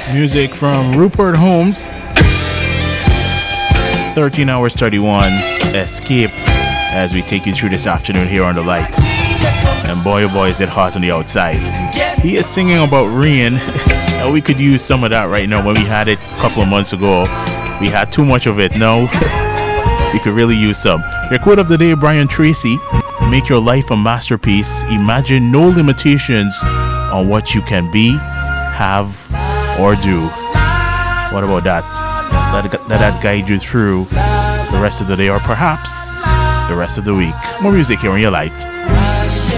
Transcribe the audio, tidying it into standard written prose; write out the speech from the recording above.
Music from Rupert Holmes. 13 hours 31. Escape as we take you through this afternoon here on The Light. And boy, oh boy, is it hot on the outside. He is singing about rain. And we could use some of that right now. When we had it a couple of months ago, we had too much of it. No, we could really use some. Your quote of the day, Brian Tracy. Make your life a masterpiece. Imagine no limitations on what you can be, have, or do. What about that? Let that guide you through the rest of the day, or perhaps the rest of the week. More music here on Your Light.